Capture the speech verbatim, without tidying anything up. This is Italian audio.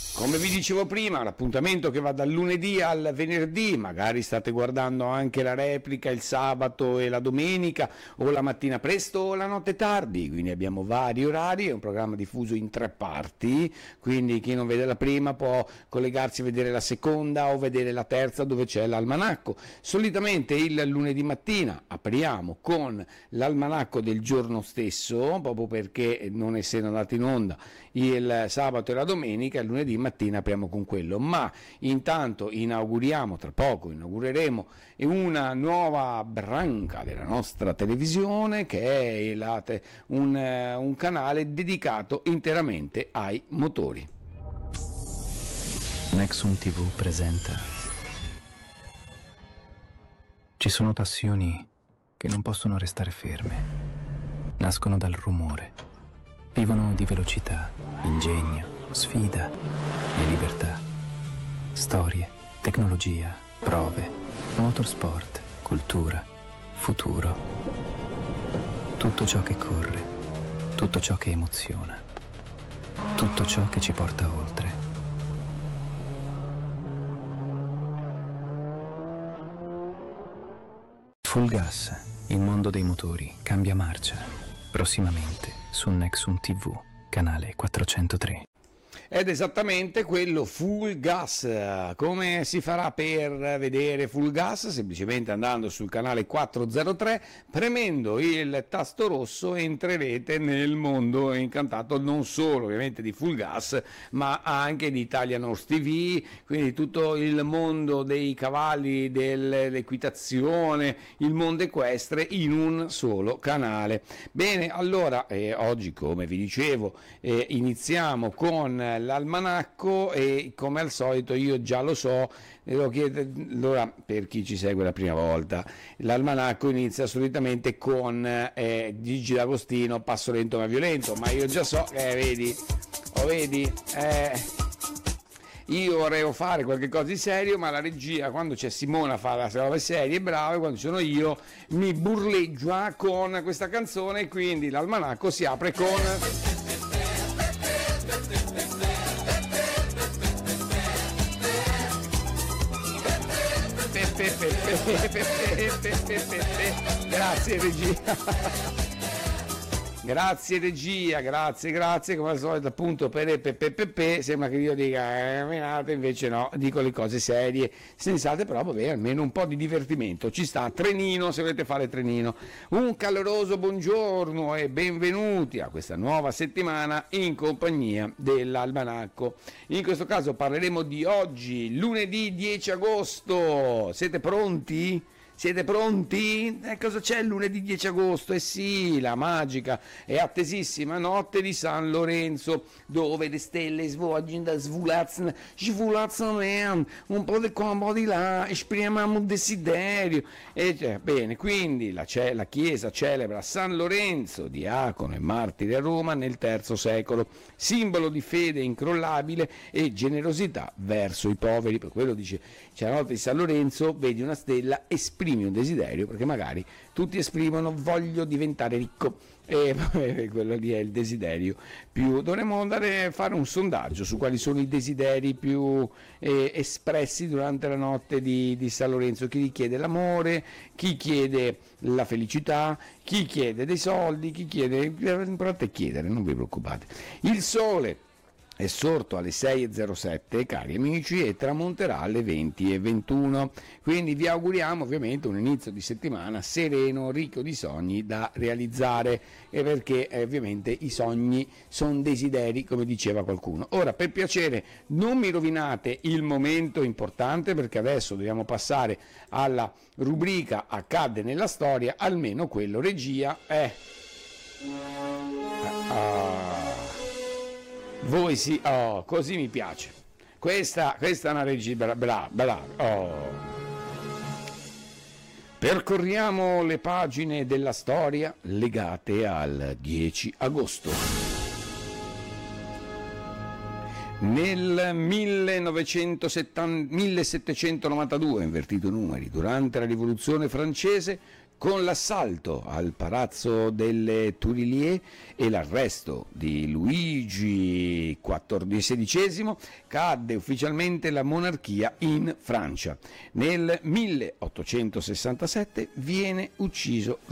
Come vi dicevo prima, l'appuntamento che va dal lunedì al venerdì, magari state guardando anche la replica il sabato e la domenica, o la mattina presto o la notte tardi, quindi abbiamo vari orari, è un programma diffuso in tre parti, quindi chi non vede la prima può collegarsi a vedere la seconda o vedere la terza dove c'è l'almanacco. Solitamente il lunedì mattina apriamo con l'almanacco del giorno stesso, proprio perché non essendo andato in onda il sabato e la domenica, il lunedì mattina apriamo con quello, ma intanto inauguriamo, tra poco inaugureremo una nuova branca della nostra televisione che è la te, un, un canale dedicato interamente ai motori. Nexum tivù presenta. Ci sono passioni che non possono restare ferme, nascono dal rumore, vivono di velocità, ingegno, sfida e libertà. Storie, tecnologia, prove, motorsport, cultura, futuro. Tutto ciò che corre, tutto ciò che emoziona, tutto ciò che ci porta oltre. Full gas, il mondo dei motori cambia marcia. Prossimamente su Nexum tivù, canale quattrocentotre. Ed esattamente quello, Full Gas. Come si farà per vedere Full Gas? Semplicemente andando sul canale quattrocentotre, premendo il tasto rosso entrerete nel mondo incantato non solo ovviamente di Full Gas, ma anche di Italian Horse ti vu, quindi tutto il mondo dei cavalli, dell'equitazione, il mondo equestre in un solo canale. Bene, allora eh, oggi, come vi dicevo, eh, iniziamo con l'almanacco e come al solito io già lo so, devo chiedere, allora per chi ci segue la prima volta, l'almanacco inizia solitamente con eh, Gigi D'Agostino, passo lento ma violento, ma io già so, eh, vedi, o oh, vedi, eh, io vorrei fare qualche cosa di serio, ma la regia, quando c'è Simona fa la robe serie, brava, quando sono io mi burleggia con questa canzone, quindi l'almanacco si apre con... Grazie regia. Grazie regia, grazie, grazie, come al solito appunto per pepepepe, sembra che io dica eh, invece no, dico le cose serie, sensate, però vabbè, almeno un po' di divertimento, ci sta, trenino se volete fare trenino. Un caloroso buongiorno e benvenuti a questa nuova settimana in compagnia dell'almanacco. In questo caso parleremo di oggi, lunedì dieci agosto, siete pronti? Siete pronti? Eh, cosa c'è il lunedì dieci agosto? Eh sì, la magica e attesissima notte di San Lorenzo, dove le stelle svolgono, svulazzano, svulazzano un po' di qua, un po' di là, esprimiamo un desiderio. E cioè, bene, quindi la, la Chiesa celebra San Lorenzo, diacono e martire a Roma nel terzo secolo, simbolo di fede incrollabile e generosità verso i poveri. Per quello dice, c'è la notte di San Lorenzo, vedi una stella, esprimi un desiderio, perché magari tutti esprimono voglio diventare ricco e quello lì è il desiderio più. Dovremmo andare a fare un sondaggio su quali sono i desideri più eh, espressi durante la notte di, di San Lorenzo. Chi chiede l'amore, chi chiede la felicità, chi chiede dei soldi, chi chiede, provate a chiedere, non vi preoccupate. Il sole è sorto alle sei e zero sette, cari amici, e tramonterà alle venti e ventuno, quindi vi auguriamo ovviamente un inizio di settimana sereno, ricco di sogni da realizzare, e perché eh, ovviamente i sogni sono desideri, come diceva qualcuno. Ora, per piacere, non mi rovinate il momento importante, perché adesso dobbiamo passare alla rubrica Accadde nella storia, almeno quello regia è... Ah, voi sì, oh, così mi piace. Questa, questa è una regia brava, brava. Oh. Percorriamo le pagine della storia legate al dieci agosto. Nel millesettecentonovantadue, invertito numeri, durante la rivoluzione francese, Con l'assalto al palazzo delle Tuileries e l'arresto di Luigi sedicesimo cadde ufficialmente la monarchia in Francia. Nel milleottocentosessantasette viene ucciso